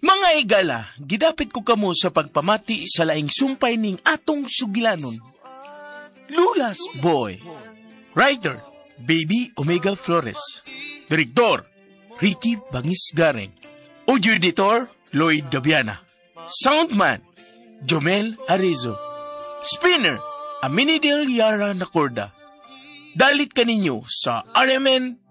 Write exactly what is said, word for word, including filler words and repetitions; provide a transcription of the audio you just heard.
Mga igala, gidapit ko kamo sa pagpamati sa laing sumpay ning atong sugilanon. Lulas Boy. Writer, Baby Omega Flores. Direktor, Ricky Bangis Gareng. Audio editor, Lloyd Daviana. Soundman, Jomel Arizo. Spinner, Aminidel Yara Nacorda. Dalit kaninyo sa R M N